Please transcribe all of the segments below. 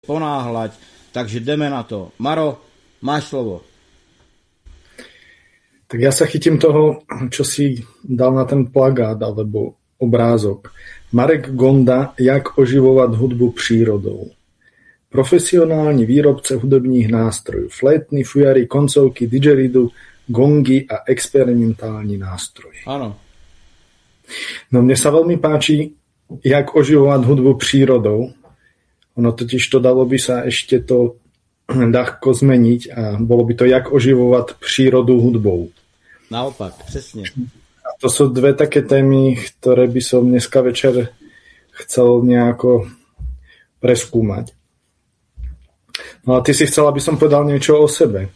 ponáhľať, takže jdeme na to. Maro, máš slovo. Tak ja sa chytím toho, čo si dal na ten plagát alebo obrázok. Marek Gonda, jak oživovať hudbu prírodou. Profesionální výrobce hudebních nástrojů. Flétny, fujary, koncovky, didgeridu, gongy a experimentální nástroje. Áno. No mne sa veľmi páči, jak oživovať hudbu prírodou. Ono totiž to dalo by sa ešte to ľahko zmeniť a bolo by to, jak oživovať prírodu hudbou. Naopak, přesně. A to sú dve také témy, ktoré by som dneska večer chcel nejako preskúmať. No a ty si chcel, aby som povedal niečo o sebe.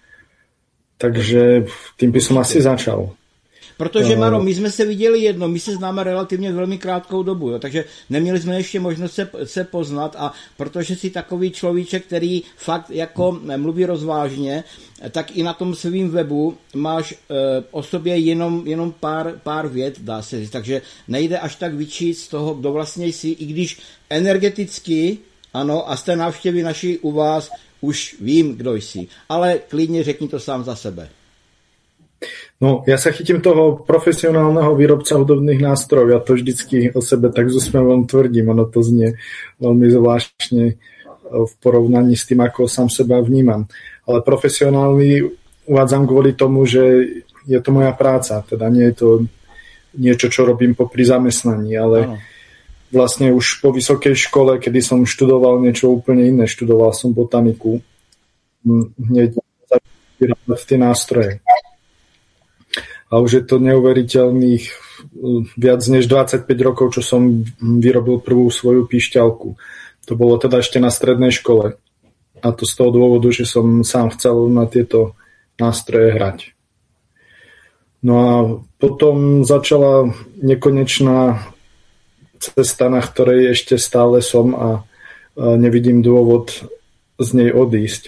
Takže tým by som asi začal. Protože, Maro, my jsme se viděli jedno, my se známe relativně velmi krátkou dobu, jo, takže neměli jsme ještě možnost se poznat a protože jsi takový človíček, který fakt jako mluví rozvážně, tak i na tom svým webu máš o sobě jenom pár vět, dá se říct, takže nejde až tak vyčít z toho, kdo vlastně jsi, i když energeticky, ano, a z té návštěvy naší u vás už vím, kdo jsi, ale klidně řekni to sám za sebe. No, ja sa chytím toho profesionálneho výrobca hudobných nástrojov. Ja to vždycky o sebe tak s úsmevom tvrdím. Ono to znie veľmi zvláštne v porovnaní s tým, ako sám seba vnímam. Ale profesionálny uvádzam kvôli tomu, že je to moja práca. Teda nie je to niečo, čo robím popri zamestnaní, ale vlastne už po vysokej škole, kedy som študoval niečo úplne iné, študoval som botaniku, hneď vyrábať tie nástroje. A už je to neuveriteľných viac než 25 rokov, čo som vyrobil prvú svoju píšťalku. To bolo teda ešte na strednej škole. A to z toho dôvodu, že som sám chcel na tieto nástroje hrať. No a potom začala nekonečná cesta, na ktorej ešte stále som a nevidím dôvod z nej odísť.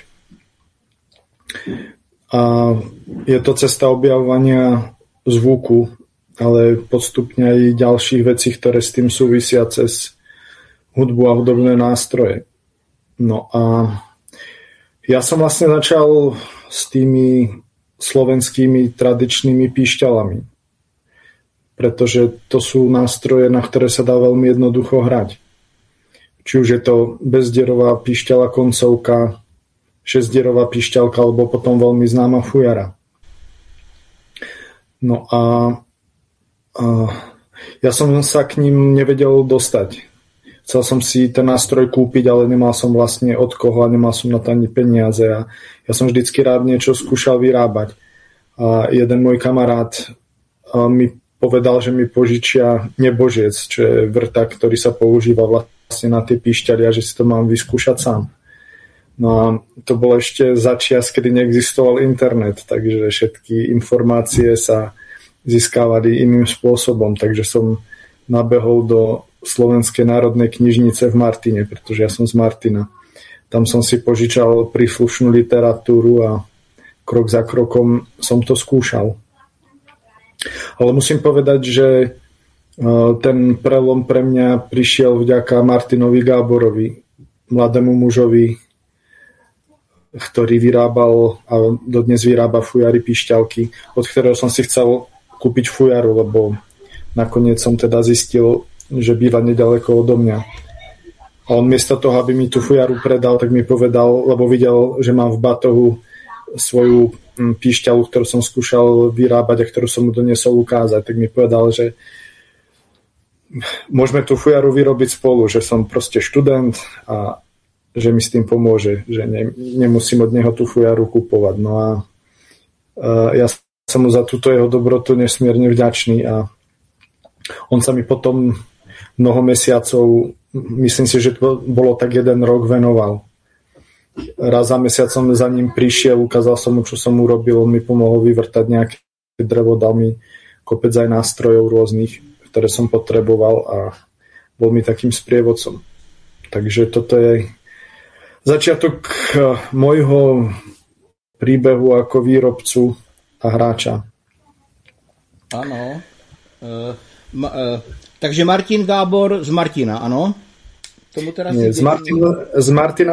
A je to cesta objavovania zvuku, ale postupne aj ďalších vecí, ktoré s tým súvisia cez hudbu a hudobné nástroje. No a ja som vlastne začal s tými slovenskými tradičnými píšťalami, pretože to sú nástroje, na ktoré sa dá veľmi jednoducho hrať. Či už je to bezdierová píšťala koncovka, šesťdierová píšťalka, alebo potom veľmi známa fujara. No a ja som sa k ním nevedel dostať. Chcel som si ten nástroj kúpiť, ale nemal som vlastne od koho a nemal som na to ani peniaze. A ja som vždycky rád niečo skúšal vyrábať. A jeden môj kamarát mi povedal, že mi požičia nebožiec, čo je vrták, ktorý sa používa vlastne na tie píšťaly a že si to mám vyskúšať sám. No a to bolo ešte za čias, kedy neexistoval internet, takže všetky informácie sa získavali iným spôsobom, takže som nabehol do Slovenskej národnej knižnice v Martine, pretože ja som z Martina. Tam som si požičal príslušnú literatúru a krok za krokom som to skúšal. Ale musím povedať, že ten prelom pre mňa prišiel vďaka Martinovi Gáborovi, mladému mužovi, ktorý vyrábal a dodnes vyrába fujary píšťalky, od ktorého som si chcel kúpiť fujaru, lebo nakoniec som teda zistil, že býva nedaleko odo mňa. A on miesto toho, aby mi tú fujaru predal, tak mi povedal, lebo videl, že mám v batohu svoju píšťalu, ktorú som skúšal vyrábať a ktorú som mu doniesol ukázať, tak mi povedal, že môžeme tú fujaru vyrobiť spolu, že som proste študent a že mi s tým pomôže, že nemusím od neho tú fujaru kupovať. No a ja som mu za túto jeho dobrotu nesmierne vďačný a on sa mi potom mnoho mesiacov, myslím si, že to bolo tak 1 rok, venoval. Raz za mesiac som za ním prišiel, ukázal som mu, čo som urobil, on mi pomohol vyvrtať nejaké drevo, dal mi kopec aj nástrojov rôznych, ktoré som potreboval a bol mi takým sprievodcom. Takže toto je začiatok môjho príbehu ako výrobcu a hráča. Áno. Takže Martin Gábor z Martina, áno? tomu teda Nie, z Martina